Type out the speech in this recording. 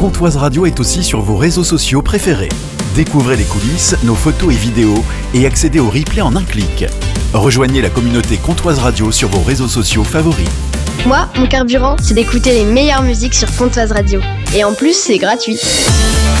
Comtoise Radio est aussi sur vos réseaux sociaux préférés. Découvrez les coulisses, nos photos et vidéos et accédez au replay en un clic. Rejoignez la communauté Comtoise Radio sur vos réseaux sociaux favoris. Moi, mon carburant, c'est d'écouter les meilleures musiques sur Comtoise Radio. Et en plus, c'est gratuit.